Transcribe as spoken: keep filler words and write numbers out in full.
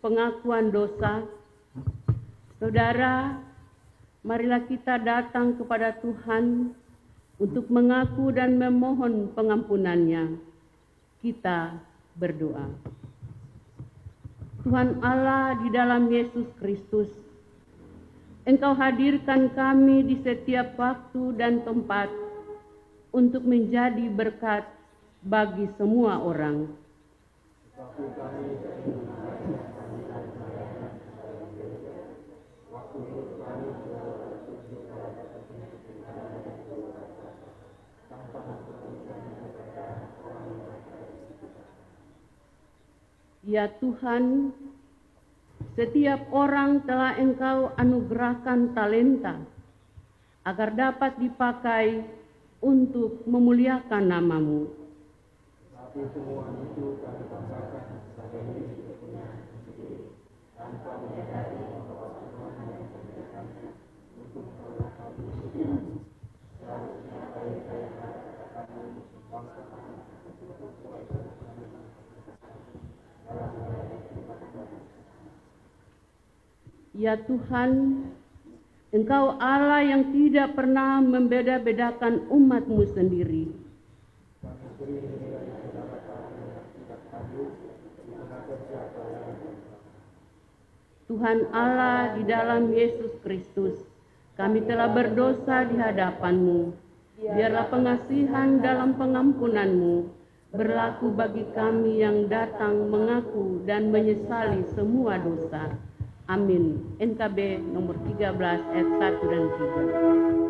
pengakuan dosa. Saudara, marilah kita datang kepada Tuhan untuk mengaku dan memohon pengampunannya. Kita berdoa. Tuhan Allah di dalam Yesus Kristus, Engkau hadirkan kami di setiap waktu dan tempat untuk menjadi berkat bagi semua orang. Ya Tuhan, setiap orang telah Engkau anugerahkan talenta agar dapat dipakai untuk memuliakan nama-Mu. Tapi semua itu kami tambahkan sebagai milik kepunyaan sendiri, tanpa menyadari bahwa Tuhan yang memberikan untuk merupakan seharusnya kaya-kaya kami membanggakan untuk kebaikan kami. Ya Tuhan, Engkau Allah yang tidak pernah membeda-bedakan umat-Mu sendiri. Tuhan Allah di dalam Yesus Kristus, kami telah berdosa di hadapan-Mu. Biarlah pengasihan dalam pengampunan-Mu berlaku bagi kami yang datang mengaku dan menyesali semua dosa. Amin. N K B nomor tiga belas ayat satu dan tiga.